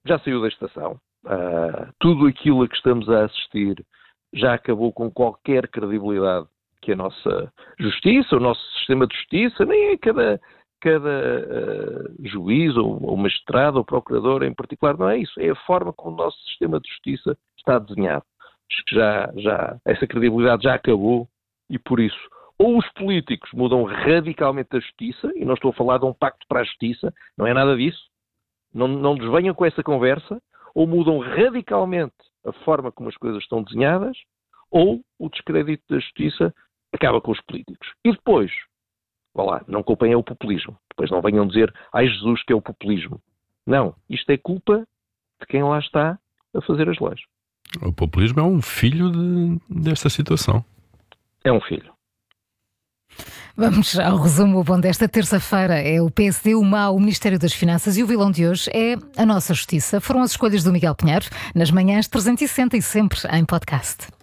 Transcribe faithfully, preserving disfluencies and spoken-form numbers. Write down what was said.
já saiu da estação. Uh, tudo aquilo a que estamos a assistir já acabou com qualquer credibilidade que a nossa justiça, o nosso sistema de justiça, nem é cada, cada uh, juiz ou, ou magistrado ou procurador em particular, não é isso. É a forma como o nosso sistema de justiça está desenhado. Acho que já, já, essa credibilidade já acabou e por isso ou os políticos mudam radicalmente a justiça, e não estou a falar de um pacto para a justiça, não é nada disso, não, não nos venham com essa conversa, ou mudam radicalmente a forma como as coisas estão desenhadas, ou o descrédito da justiça acaba com os políticos. E depois, vá lá, não culpem é o populismo. Depois não venham dizer, ai Jesus, que é o populismo. Não, isto é culpa de quem lá está a fazer as leis. O populismo é um filho de, desta situação. É um filho. Vamos ao resumo bom desta terça-feira. É o P S D, o M A, o Ministério das Finanças, e o vilão de hoje é a nossa justiça. Foram as escolhas do Miguel Pinheiro, nas manhãs trezentos e sessenta e sempre em podcast.